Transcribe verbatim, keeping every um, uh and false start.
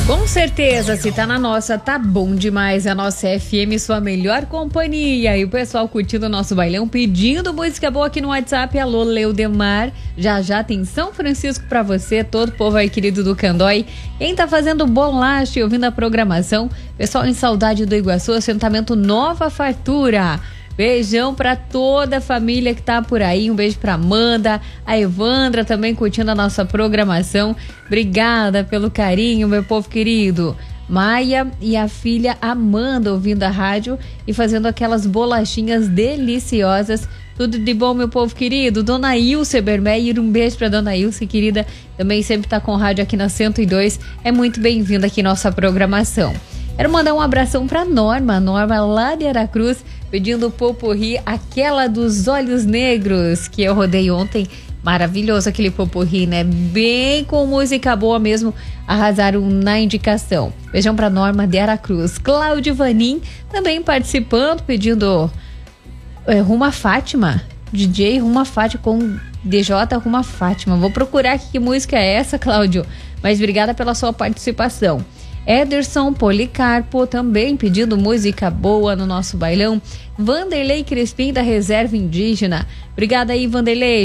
Com certeza, se tá na nossa, tá bom demais. A nossa F M, sua melhor companhia. E o pessoal curtindo o nosso bailão, pedindo música boa aqui no WhatsApp. Alô, Leudemar. Já já tem São Francisco pra você, todo o povo aí querido do Candói. Quem tá fazendo bolacha e ouvindo a programação, pessoal em Saudade do Iguaçu, assentamento Nova Fartura. Beijão pra toda a família que tá por aí. Um beijo pra Amanda, a Evandra também curtindo a nossa programação. Obrigada pelo carinho, meu povo querido. Maia e a filha Amanda ouvindo a rádio e fazendo aquelas bolachinhas deliciosas. Tudo de bom, meu povo querido. Dona Ilse Bermeyer, um beijo pra Dona Ilse, querida. Também sempre tá com rádio aqui na cento e dois. É muito bem-vinda aqui nossa programação. Quero mandar um abração pra Norma, Norma lá de Aracruz, pedindo o popurri, aquela dos olhos negros, que eu rodei ontem. Maravilhoso aquele popurri, né? Bem com música boa mesmo, arrasaram na indicação. Beijão pra Norma de Aracruz. Cláudio Vanim também participando, pedindo é, Ruma Fátima, D J Ruma Fátima com D J Ruma Fátima. Vou procurar aqui que música é essa, Cláudio, mas obrigada pela sua participação. Ederson Policarpo também pedindo música boa no nosso bailão. Vanderlei Crespim da Reserva Indígena. Obrigada aí, Vanderlei.